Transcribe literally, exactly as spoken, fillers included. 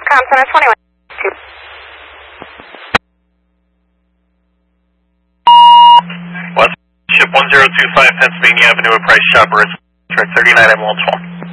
Com Center twenty-one. West Ship one zero two five Pennsylvania Avenue, a Price Chopper, thirty-nine M L twelve.